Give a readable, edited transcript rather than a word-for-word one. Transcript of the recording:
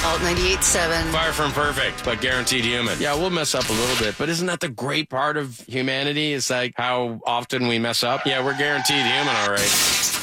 Alt 98.7. Far from perfect, but guaranteed human. Yeah, we'll mess up a little bit, but isn't that the great part of humanity? It's like how often we mess up. Yeah, we're guaranteed human, all right.